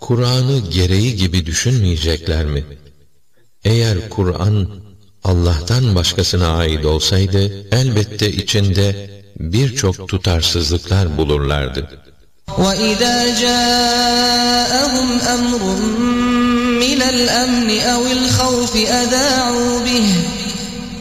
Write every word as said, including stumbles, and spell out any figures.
Kur'an'ı gereği gibi düşünmeyecekler mi? Eğer Kur'an Allah'tan başkasına ait olsaydı, elbette içinde birçok tutarsızlıklar bulurlardı. وَإِذَا جَاءَهُمْ أَمْرٌ مِّنَ الْأَمْنِ أَوِ الْخَوْفِ أَذَاعُوا بِهِ